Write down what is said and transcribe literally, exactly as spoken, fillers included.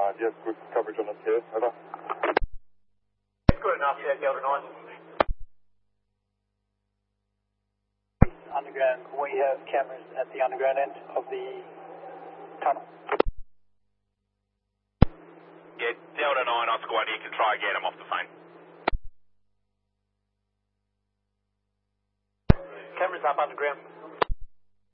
Uh, do you have good coverage on this here? Over. It's good enough, yeah, Delta nine. Underground, we have cameras at the underground end of the tunnel. Yeah, Delta nine, Oscar one, you can try again, I'm off the phone. Cameras up underground.